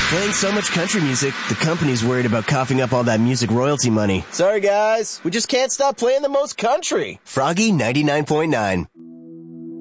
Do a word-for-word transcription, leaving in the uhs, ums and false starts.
Playing so much country music, the company's worried about coughing up all that music royalty money. Sorry guys, we just can't stop playing the most country. Froggy ninety-nine point nine.